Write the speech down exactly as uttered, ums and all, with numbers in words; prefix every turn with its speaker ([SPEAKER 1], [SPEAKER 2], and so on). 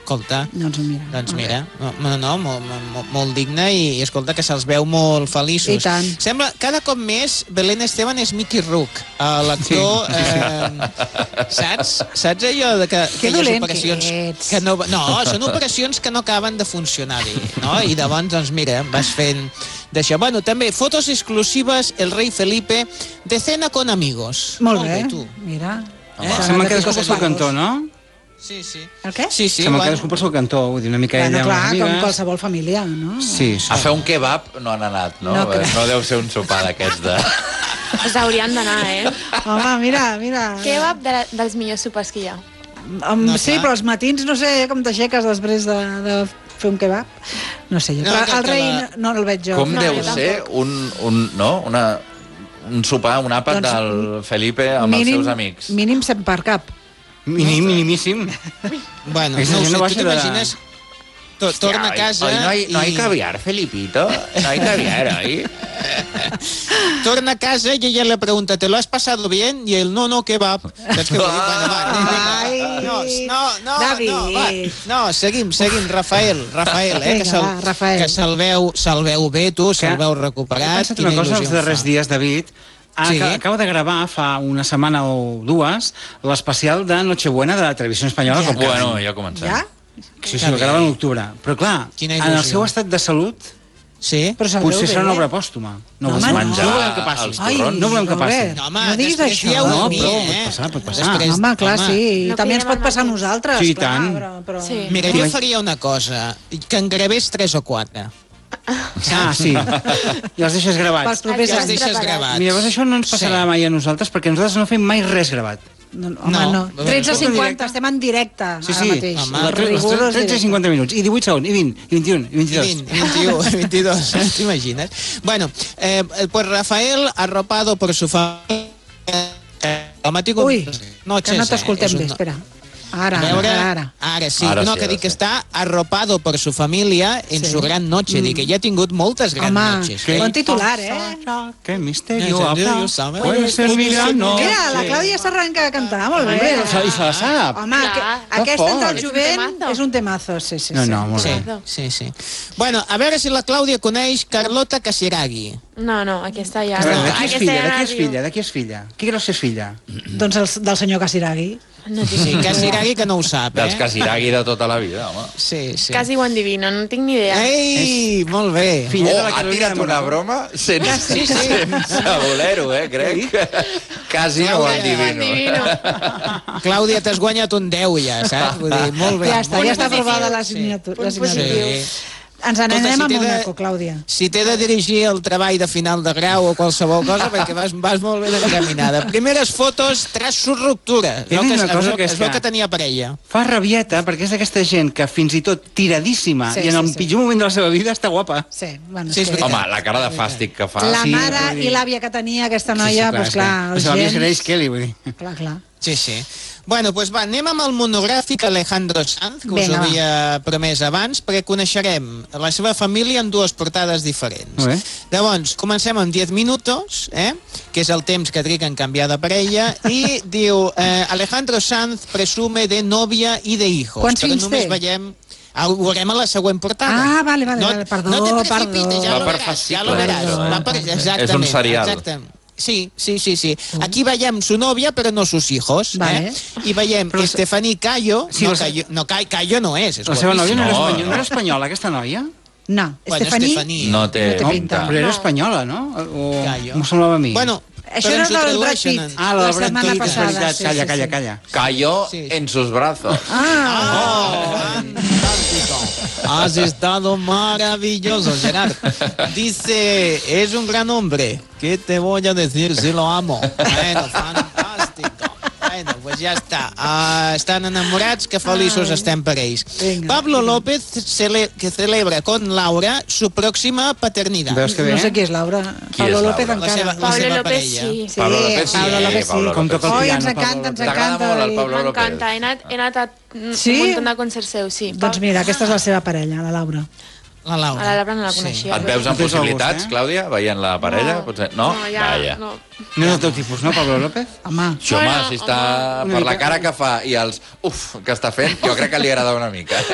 [SPEAKER 1] Escolta,
[SPEAKER 2] doncs mira,
[SPEAKER 1] doncs mira no, no, molt, molt, molt digne i, i escolta que se'ls veu molt feliços.
[SPEAKER 2] I tant.
[SPEAKER 1] Sembla, cada cop més, Belén Esteban és Mickey Rourke, uh, l'actor, sí. eh, saps? Saps allò de que, que hi ha operacions que, que no, no, són operacions que no acaben de funcionar bé, no? I llavors, doncs mira, vas fent d'això. Bueno, també, fotos exclusives, el rei Felipe, de cena con amigos.
[SPEAKER 2] Molt, molt bé,
[SPEAKER 1] tu.
[SPEAKER 2] mira.
[SPEAKER 3] Eh? Sembla que cadascú pel seu cantó, no?
[SPEAKER 1] Sí, sí.
[SPEAKER 2] El què?
[SPEAKER 1] Sí, sí.
[SPEAKER 3] Sembla
[SPEAKER 1] Bueno.
[SPEAKER 3] cadascú pel seu cantó, vull dir, una mica
[SPEAKER 2] Bueno,
[SPEAKER 3] ella
[SPEAKER 2] clar,
[SPEAKER 3] amb les
[SPEAKER 2] com
[SPEAKER 3] amigues.
[SPEAKER 2] qualsevol família, no?
[SPEAKER 3] Sí, sí.
[SPEAKER 4] A fer un kebab no han anat, no?
[SPEAKER 2] No
[SPEAKER 4] No,
[SPEAKER 2] crec.
[SPEAKER 4] no deu ser un sopar d'aquests de...
[SPEAKER 5] Us haurien d'anar, eh?
[SPEAKER 2] Home, mira, mira.
[SPEAKER 5] Kebab de, dels millors sopars que hi ha.
[SPEAKER 2] Um,
[SPEAKER 1] No,
[SPEAKER 2] sí,
[SPEAKER 1] clar.
[SPEAKER 2] però els matins no sé com t'aixeques després de, de fer un kebab. No sé jo,
[SPEAKER 1] No,
[SPEAKER 2] però
[SPEAKER 1] que-
[SPEAKER 2] el
[SPEAKER 1] que
[SPEAKER 2] rei
[SPEAKER 1] la-
[SPEAKER 2] no, no el veig jo.
[SPEAKER 4] Com
[SPEAKER 5] No,
[SPEAKER 4] deu
[SPEAKER 5] jo
[SPEAKER 4] ser un, un, no? Una, un sopar, un àpat
[SPEAKER 2] Doncs,
[SPEAKER 4] del Felipe amb
[SPEAKER 2] mínim,
[SPEAKER 4] els seus amics?
[SPEAKER 2] Mínim cent per cap.
[SPEAKER 3] Mínim, minimíssim.
[SPEAKER 1] Bueno,
[SPEAKER 3] Aquesta
[SPEAKER 1] no ho
[SPEAKER 3] gent
[SPEAKER 1] sé,
[SPEAKER 3] no
[SPEAKER 1] tu
[SPEAKER 3] baixa de-
[SPEAKER 1] t'imagines... To, torna a casa
[SPEAKER 4] Hoy no hay, no hay
[SPEAKER 1] i...
[SPEAKER 4] caviar, Felipito. No hay caviar hoy.
[SPEAKER 1] Torna a casa y ella le pregunta, ¿te lo has pasado bien? Y él, no, no, ¿qué va? Saps què vull dir? Bueno, va,
[SPEAKER 2] Ai,
[SPEAKER 1] no, no, no,
[SPEAKER 2] David.
[SPEAKER 1] no, va. No, seguim, seguim, Rafael, Rafael, eh, que
[SPEAKER 2] Vinga,
[SPEAKER 1] se'l
[SPEAKER 2] va, Rafael.
[SPEAKER 1] que se'l veu, se'l veu bé, tu, se'l
[SPEAKER 3] Que-
[SPEAKER 1] veu
[SPEAKER 3] He
[SPEAKER 1] recuperat.
[SPEAKER 3] pensat una cosa els darrers dies, David. Ah,
[SPEAKER 1] Sí.
[SPEAKER 3] sí. Acaba de gravar fa una setmana o dues l'especial de Nochebuena de la televisió espanyola.
[SPEAKER 2] Ja.
[SPEAKER 3] Com que-
[SPEAKER 4] Bueno, ja comencem.
[SPEAKER 2] Ja?
[SPEAKER 3] Sí, sí, el grava en l'octubre. Però clar,
[SPEAKER 1] Quina
[SPEAKER 3] en
[SPEAKER 1] il·lusió.
[SPEAKER 3] el seu estat de salut,
[SPEAKER 1] Sí?
[SPEAKER 2] Però se'l
[SPEAKER 3] potser
[SPEAKER 2] veu
[SPEAKER 3] serà
[SPEAKER 2] bé.
[SPEAKER 3] una obra pòstuma. No,
[SPEAKER 2] No,
[SPEAKER 3] ho
[SPEAKER 2] home,
[SPEAKER 3] sé.
[SPEAKER 2] no.
[SPEAKER 4] Menjar
[SPEAKER 3] no volem que passi.
[SPEAKER 4] els
[SPEAKER 2] Ai,
[SPEAKER 4] torrons.
[SPEAKER 3] No volem que passi.
[SPEAKER 2] Robert,
[SPEAKER 1] No, home,
[SPEAKER 2] no diguis
[SPEAKER 1] després
[SPEAKER 2] això.
[SPEAKER 1] dieu
[SPEAKER 3] No,
[SPEAKER 1] a mi,
[SPEAKER 3] però
[SPEAKER 1] eh?
[SPEAKER 3] pot passar, pot passar.
[SPEAKER 1] Després,
[SPEAKER 2] Home, clar,
[SPEAKER 1] home,
[SPEAKER 2] sí.
[SPEAKER 5] No
[SPEAKER 2] També ens
[SPEAKER 5] pillem
[SPEAKER 2] pot passar a
[SPEAKER 5] el
[SPEAKER 2] nosaltres.
[SPEAKER 3] Sí, i
[SPEAKER 2] clar,
[SPEAKER 3] tant.
[SPEAKER 2] Però, però...
[SPEAKER 5] Sí.
[SPEAKER 1] Mira, jo faria una cosa, que en gravés tres o quatre.
[SPEAKER 3] Ah, sí. I els deixes
[SPEAKER 2] Pels
[SPEAKER 3] gravats.
[SPEAKER 2] propers
[SPEAKER 1] I els
[SPEAKER 2] anys.
[SPEAKER 1] deixes
[SPEAKER 5] preparats.
[SPEAKER 1] gravats.
[SPEAKER 3] Mira, llavors això no ens passarà
[SPEAKER 1] Sí.
[SPEAKER 3] mai a nosaltres, perquè nosaltres no fem mai res gravat.
[SPEAKER 2] No, home,
[SPEAKER 1] No.
[SPEAKER 2] no. tretze a cinquanta, estem en directe
[SPEAKER 3] Sí,
[SPEAKER 2] ara
[SPEAKER 3] sí.
[SPEAKER 2] mateix.
[SPEAKER 1] Home,
[SPEAKER 3] La-
[SPEAKER 2] Rigorós
[SPEAKER 3] les tretze i
[SPEAKER 2] directe.
[SPEAKER 3] cinquanta minuts. I divuit segons, i vint, i vint i un, i vint i dos.
[SPEAKER 1] vint, vint i u, vint i dos, t'imagines? Bueno, eh, pues Rafael, arropado por su familia... Eh, el matí...
[SPEAKER 2] Ui,
[SPEAKER 1] noches,
[SPEAKER 2] que no
[SPEAKER 1] eh,
[SPEAKER 2] t'escoltem
[SPEAKER 1] és un-
[SPEAKER 2] bé, espera. Ara,
[SPEAKER 1] A veure,
[SPEAKER 2] ara, ara.
[SPEAKER 1] ara sí,
[SPEAKER 4] Ara
[SPEAKER 1] no,
[SPEAKER 4] sí,
[SPEAKER 1] que
[SPEAKER 4] ara
[SPEAKER 1] dic que
[SPEAKER 4] sí.
[SPEAKER 1] està arropado por su familia en
[SPEAKER 2] Sí.
[SPEAKER 1] su gran noche, dic que ja ha tingut moltes grans
[SPEAKER 2] Home,
[SPEAKER 1] noches.
[SPEAKER 2] que
[SPEAKER 1] eh?
[SPEAKER 2] bon titular, eh?
[SPEAKER 3] Qué misterio
[SPEAKER 1] Misterio
[SPEAKER 3] habrá.
[SPEAKER 1] sabe.
[SPEAKER 3] Puede ser mi gran noche.
[SPEAKER 2] Mira, la Clàudia s'arrenca a cantar, molt bé.
[SPEAKER 3] Hombre, i se la sap.
[SPEAKER 2] Home,
[SPEAKER 5] Clar.
[SPEAKER 2] que, aquesta
[SPEAKER 3] fort.
[SPEAKER 2] entre el
[SPEAKER 5] És un
[SPEAKER 2] jovent
[SPEAKER 5] temazo.
[SPEAKER 2] és un temazo, sí, sí.
[SPEAKER 3] No,
[SPEAKER 2] sí.
[SPEAKER 3] no, molt
[SPEAKER 1] Sí,
[SPEAKER 3] bé.
[SPEAKER 1] sí, sí. Bueno, a veure si la Clàudia coneix Carlota Casiraghi.
[SPEAKER 5] No, no, aquesta ja...
[SPEAKER 3] A veure,
[SPEAKER 5] no.
[SPEAKER 3] de qui és
[SPEAKER 5] Aquesta
[SPEAKER 3] filla?
[SPEAKER 5] ja
[SPEAKER 3] De
[SPEAKER 5] no
[SPEAKER 3] qui és
[SPEAKER 5] arribo.
[SPEAKER 3] filla? De qui és filla? Qui creus que és filla?
[SPEAKER 2] Doncs el, del senyor Casiraghi.
[SPEAKER 5] No tinc
[SPEAKER 1] Sí,
[SPEAKER 5] ni idea.
[SPEAKER 1] Casiraghi que no ho sap,
[SPEAKER 4] Dels
[SPEAKER 1] eh?
[SPEAKER 4] Casiraghi de tota la vida, home.
[SPEAKER 1] Sí, sí.
[SPEAKER 5] Quasi ho endivino, no tinc ni idea.
[SPEAKER 1] Ei, molt bé.
[SPEAKER 3] Filla de
[SPEAKER 4] Oh,
[SPEAKER 3] la
[SPEAKER 4] ha
[SPEAKER 3] Carolina
[SPEAKER 4] tirat una
[SPEAKER 3] Monaco.
[SPEAKER 4] broma sense,
[SPEAKER 1] Sí, sí.
[SPEAKER 4] sense voler-ho, eh, crec. Quasi no ho
[SPEAKER 1] Clàudia,
[SPEAKER 4] endivino.
[SPEAKER 5] Endivino.
[SPEAKER 1] Clàudia, t'has guanyat un deu ja, saps? Vull dir, molt bé.
[SPEAKER 2] Ja està,
[SPEAKER 1] molt
[SPEAKER 2] ja està
[SPEAKER 1] bé.
[SPEAKER 2] aprovada la
[SPEAKER 1] Sí.
[SPEAKER 2] signatura.
[SPEAKER 5] Punt
[SPEAKER 2] la signatura.
[SPEAKER 5] positiu.
[SPEAKER 1] Sí.
[SPEAKER 2] Ens n'anem
[SPEAKER 1] Escolta,
[SPEAKER 2] a
[SPEAKER 1] si t'he de-
[SPEAKER 2] Mónaco, Clàudia.
[SPEAKER 1] Si t'he de dirigir el treball de final de grau o qualsevol cosa, perquè vas, vas molt ben encaminada. Primeres fotos tras su ruptura.
[SPEAKER 3] He
[SPEAKER 1] No,
[SPEAKER 3] dit
[SPEAKER 1] que es,
[SPEAKER 3] una cosa
[SPEAKER 1] es, veu-
[SPEAKER 3] que és
[SPEAKER 1] es veu
[SPEAKER 3] que-
[SPEAKER 1] que tenia parella.
[SPEAKER 3] Fa rabieta perquè és d'aquesta gent que fins i tot tiradíssima
[SPEAKER 2] Sí,
[SPEAKER 3] i en
[SPEAKER 2] sí,
[SPEAKER 3] el
[SPEAKER 2] sí.
[SPEAKER 3] pitjor moment de la seva vida està guapa.
[SPEAKER 2] Sí, bueno,
[SPEAKER 1] Sí, és
[SPEAKER 2] és que...
[SPEAKER 1] veritat.
[SPEAKER 4] Home, la cara de fàstic que fa.
[SPEAKER 2] La
[SPEAKER 3] sí,
[SPEAKER 2] mare
[SPEAKER 3] vull dir-
[SPEAKER 2] i l'àvia que tenia aquesta noia, doncs
[SPEAKER 3] és
[SPEAKER 2] clar,
[SPEAKER 3] que-
[SPEAKER 2] els
[SPEAKER 3] se l'havia
[SPEAKER 2] gens...
[SPEAKER 3] Grace Kelly, vull dir.
[SPEAKER 2] Clar, clar.
[SPEAKER 1] Sí, sí. Bueno, doncs va, anem amb el monogràfic Alejandro Sanz, que
[SPEAKER 2] Vinga,
[SPEAKER 1] us
[SPEAKER 2] va.
[SPEAKER 1] havia promès abans, perquè coneixerem la seva família en dues portades diferents.
[SPEAKER 3] Molt bé.
[SPEAKER 1] Llavors, comencem amb diez minutos, eh? que és el temps que triga en canviar de parella, i diu, eh, Alejandro Sanz presume de novia i de hijos.
[SPEAKER 2] Quants
[SPEAKER 1] però
[SPEAKER 2] fills
[SPEAKER 1] només
[SPEAKER 2] té?
[SPEAKER 1] veiem... Ah, ho veurem a la següent portada.
[SPEAKER 2] Ah, vale, vale, vale, perdó,
[SPEAKER 1] no te precipites,
[SPEAKER 2] perdó.
[SPEAKER 1] ja
[SPEAKER 4] Va
[SPEAKER 1] lo
[SPEAKER 4] per
[SPEAKER 1] veràs, ja
[SPEAKER 4] fascicles,
[SPEAKER 1] lo veràs.
[SPEAKER 4] això, eh?
[SPEAKER 1] Va per... Exactament,
[SPEAKER 4] És un serial.
[SPEAKER 1] Exactament. Sí, sí, sí, sí. Aquí veiem su novia, però no sus hijos.
[SPEAKER 2] Vale.
[SPEAKER 1] Eh? I veiem
[SPEAKER 3] Però-
[SPEAKER 1] Estefanía Cayo.
[SPEAKER 3] Sí,
[SPEAKER 1] no,
[SPEAKER 3] la-
[SPEAKER 1] Cayo, no, Cayo, Cayo no és. és
[SPEAKER 3] La seva nòvia no era,
[SPEAKER 4] No,
[SPEAKER 3] espanyola, no
[SPEAKER 4] no.
[SPEAKER 3] era espanyola, aquesta noia?
[SPEAKER 2] No,
[SPEAKER 1] Bueno,
[SPEAKER 2] Estefaní...
[SPEAKER 1] Estefaní.
[SPEAKER 4] No té
[SPEAKER 2] No té
[SPEAKER 4] pinta.
[SPEAKER 2] pinta.
[SPEAKER 3] Però era
[SPEAKER 5] No.
[SPEAKER 3] espanyola, no? O...
[SPEAKER 1] Callo.
[SPEAKER 3] M'ho semblava a mi.
[SPEAKER 1] Bueno,
[SPEAKER 2] Això
[SPEAKER 1] però
[SPEAKER 2] era
[SPEAKER 1] ens ho
[SPEAKER 2] la del Brad
[SPEAKER 1] tradueixen
[SPEAKER 2] Pitt.
[SPEAKER 1] en-
[SPEAKER 3] ah, la
[SPEAKER 2] la
[SPEAKER 3] del Brad
[SPEAKER 2] setmana
[SPEAKER 3] Pitt, és
[SPEAKER 2] passada,
[SPEAKER 3] veritat.
[SPEAKER 2] sí,
[SPEAKER 3] Calla,
[SPEAKER 2] sí,
[SPEAKER 3] calla,
[SPEAKER 2] sí.
[SPEAKER 3] calla.
[SPEAKER 4] Cayó
[SPEAKER 1] Sí.
[SPEAKER 4] en sus brazos.
[SPEAKER 2] Ah,
[SPEAKER 1] Oh, fantástico. Has estado maravilloso, Gerard. Dice, es un gran hombre. ¿Qué te voy a decir si lo amo? Bueno, fantástico. Bueno, pues ja està. Uh, estan enamorats, que feliços estem per ells.
[SPEAKER 2] Vinga.
[SPEAKER 1] Pablo López, cele que celebra con Laura su próxima paternidad.
[SPEAKER 3] Veus que bé?
[SPEAKER 2] no sé qui és Laura.
[SPEAKER 4] Qui
[SPEAKER 2] Pablo
[SPEAKER 4] és
[SPEAKER 2] López
[SPEAKER 4] Laura?
[SPEAKER 1] La seva-
[SPEAKER 2] encara.
[SPEAKER 1] la
[SPEAKER 5] Pablo
[SPEAKER 1] seva
[SPEAKER 5] López,
[SPEAKER 1] parella.
[SPEAKER 5] sí.
[SPEAKER 2] Sí,
[SPEAKER 4] Pablo López sí,
[SPEAKER 2] Pablo
[SPEAKER 4] eh,
[SPEAKER 2] López sí.
[SPEAKER 4] Pablo
[SPEAKER 3] Com
[SPEAKER 4] López
[SPEAKER 3] toca el
[SPEAKER 2] Oi,
[SPEAKER 3] piano,
[SPEAKER 2] ens
[SPEAKER 3] Pablo
[SPEAKER 2] encanta, ens
[SPEAKER 3] López.
[SPEAKER 4] T'agrada
[SPEAKER 2] encanta.
[SPEAKER 4] molt el
[SPEAKER 2] David.
[SPEAKER 4] Pablo López?
[SPEAKER 5] M'encanta, he anat, he anat a un
[SPEAKER 2] Sí?
[SPEAKER 5] munt de concerts seus, sí.
[SPEAKER 2] Doncs mira, aquesta és la seva parella, la Laura.
[SPEAKER 1] La Laura.
[SPEAKER 5] A la Laura no la coneixia.
[SPEAKER 4] Et veus amb
[SPEAKER 3] No tens el
[SPEAKER 4] possibilitats,
[SPEAKER 3] gust, eh?
[SPEAKER 4] Clàudia, veient la parella?
[SPEAKER 5] No.
[SPEAKER 4] Potser... No?
[SPEAKER 5] No, ja,
[SPEAKER 4] Vaja.
[SPEAKER 5] no.
[SPEAKER 3] No és el teu tipus, no, Pablo López?
[SPEAKER 2] Home,
[SPEAKER 4] Això, home,
[SPEAKER 5] Bueno,
[SPEAKER 4] si està
[SPEAKER 3] home.
[SPEAKER 4] per la cara que fa i els uf que està fent, jo crec que li agrada una mica.